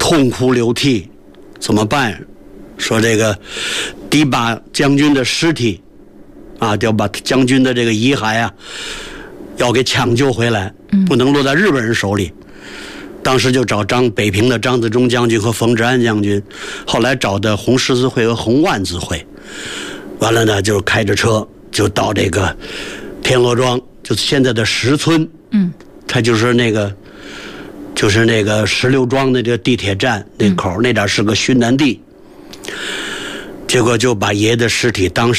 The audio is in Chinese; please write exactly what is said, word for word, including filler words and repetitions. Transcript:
痛哭流涕，怎么办？说这个得把将军的尸体啊，要把将军的这个遗骸啊，要给抢救回来，不能落在日本人手里。当时就找张北平的张自忠将军和冯治安将军，后来找的红十字会和红万字会。完了呢，就开着车就到这个田螺庄，就是现在的石村。嗯，它就是那个就是那个石榴庄的这个地铁站那口，嗯、那点是个殉难地。结果就把爷爷的尸体当时